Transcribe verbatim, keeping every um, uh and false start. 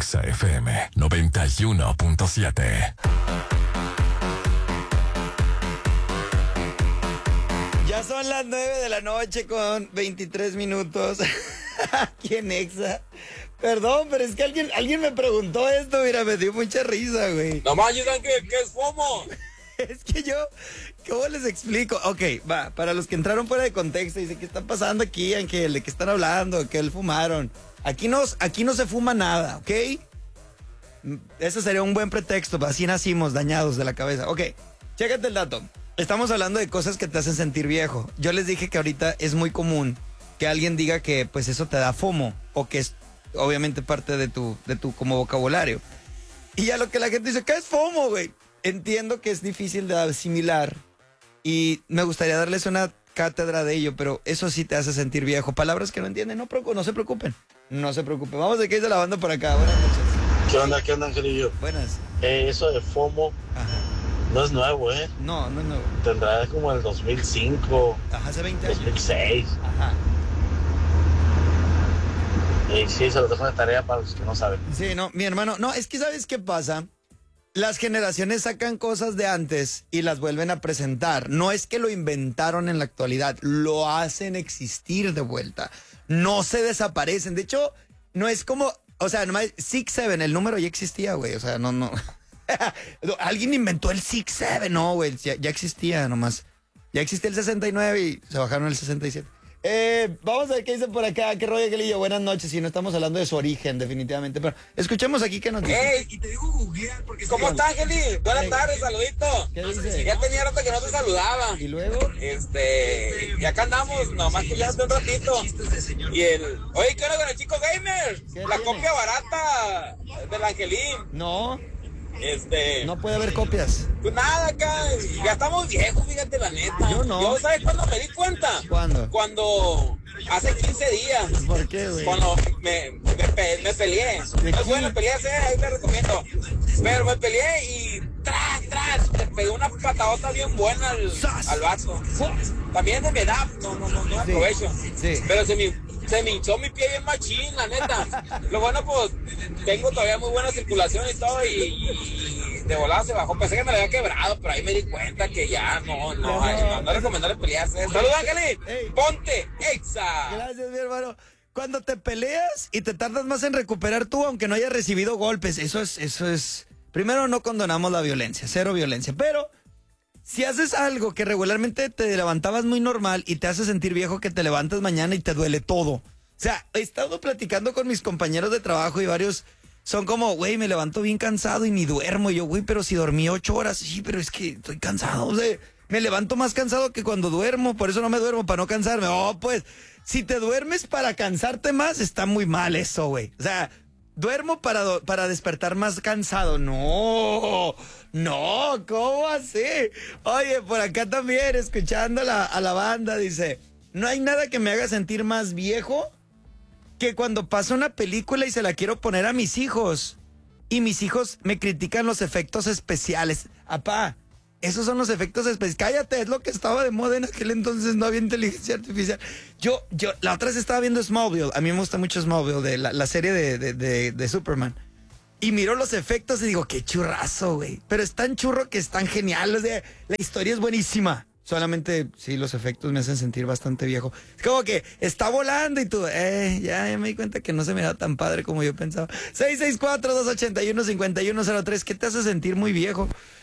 Exa F M noventa y uno punto siete. Ya son las nueve de la noche con veintitrés minutos. Aquí en Exa. Perdón, pero es que alguien, alguien me preguntó esto, mira, me dio mucha risa, güey. No más ayudan que, que es FOMO. Es que yo, ¿cómo les explico? Ok, va, para los que entraron fuera de contexto, dice, ¿qué está pasando aquí, Ángel? ¿De qué están hablando? ¿Qué fumaron? Aquí no, aquí no se fuma nada, ¿ok? Eso sería un buen pretexto, así nacimos dañados de la cabeza. Ok, chécate el dato. Estamos hablando de cosas que te hacen sentir viejo. Yo les dije que ahorita es muy común que alguien diga que pues eso te da FOMO o que es obviamente parte de tu, de tu como vocabulario. Y ya lo que la gente dice, ¿qué es FOMO, güey? Entiendo que es difícil de asimilar y me gustaría darles una cátedra de ello, pero eso sí te hace sentir viejo. Palabras que no entienden, no, no se preocupen. No se preocupen. Vamos de qué dice la banda por acá. Buenas noches. ¿Qué onda, qué onda, Angelillo? Buenas. Eh, eso de FOMO Ajá. no es nuevo, ¿eh? No, no es nuevo. Tendrá como el dos mil cinco, Ajá, hace veinte años. dos mil seis. Ajá. Y sí, se lo dejo de tarea para los que no saben. Sí, no, mi hermano, no, es que ¿sabes qué pasa? Las generaciones sacan cosas de antes y las vuelven a presentar. No es que lo inventaron en la actualidad, lo hacen existir de vuelta. No se desaparecen. De hecho, no es como, o sea, nomás seis siete, el número ya existía, güey. O sea, no, no. Alguien inventó el seis siete, no, güey, ya, ya existía nomás. Ya existía el sesenta y nueve y se bajaron el sesenta y siete. Eh, vamos a ver qué dice por acá. Qué rollo, Angelillo. Buenas noches. Si no estamos hablando de su origen, definitivamente. Pero escuchemos aquí qué nos dice. Ey, y te digo googlear porque ¿cómo estás, Angeli? Buenas Ey. tardes, saludito. ¿Qué dice? Ya tenía rato que no te saludaba. ¿Y luego? Este, y acá andamos, nomás que ya hace un ratito. Y el, oye, ¿qué onda con el chico gamer? ¿Qué La tiene? copia barata del Angelín. No, Este, no puede haber copias. pues nada, acá, ya estamos viejos, fíjate, la neta. Yo no. Yo, ¿sabes cuándo me di cuenta? ¿Cuándo? Cuando, hace quince días. ¿Por qué, güey? Cuando me, me, pe- me peleé. ¿De No es quién? bueno pelearse, ahí te recomiendo. Pero me peleé y tras, tras, le pegué una patadota bien buena al, ¡Sas! al vato. También de mi edad, no, no, no, no me Sí. aprovecho. Sí. Pero se me, se me hinchó mi pie bien machín, la neta. Lo bueno, pues, tengo todavía muy buena circulación y todo, y, y de volada se bajó. Pensé que me lo había quebrado, pero ahí me di cuenta que ya no, no, Ya no. no, no es recomendable pelearse. Saludos, Ángel. Ey. Ponte Exa. Gracias, mi hermano. Cuando te peleas y te tardas más en recuperar tú, aunque no hayas recibido golpes, eso es, eso es. Primero, no condonamos la violencia, cero violencia. Pero si haces algo que regularmente te levantabas muy normal y te hace sentir viejo, que te levantas mañana y te duele todo. O sea, he estado platicando con mis compañeros de trabajo y varios son como, güey, me levanto bien cansado y ni duermo. Y yo, güey, pero si dormí ocho horas, sí, pero es que estoy cansado. O sea, me levanto más cansado que cuando duermo, por eso no me duermo, para no cansarme. Oh, pues, si te duermes para cansarte más, está muy mal eso, güey. O sea, duermo para, do- para despertar más cansado. No, no, ¿cómo así? Oye, por acá también, escuchando la, a la banda, dice, no hay nada que me haga sentir más viejo que cuando pasa una película y se la quiero poner a mis hijos. Y mis hijos me critican los efectos especiales. Apá, esos son los efectos especiales. Cállate, es lo que estaba de moda en aquel entonces, no había inteligencia artificial. Yo, yo, la otra vez estaba viendo Smallville. A mí me gusta mucho Smallville, de la, la serie de, de, de, de Superman. Y miro los efectos y digo, qué churrazo, güey. Pero es tan churro que es tan genial. O sea, la historia es buenísima. Solamente, sí, los efectos me hacen sentir bastante viejo. Es como que está volando y tú, eh, ya, ya me di cuenta que no se me da tan padre como yo pensaba. seis seis cuatro, dos ocho uno, cinco uno cero tres, ¿qué te hace sentir muy viejo?